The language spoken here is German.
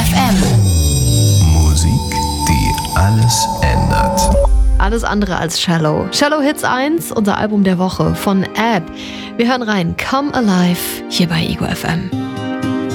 FM. Musik, die alles ändert. Alles andere als Shallow. Shallow Hits 1, unser Album der Woche von Ab. Wir hören rein. Come Alive hier bei Ego FM.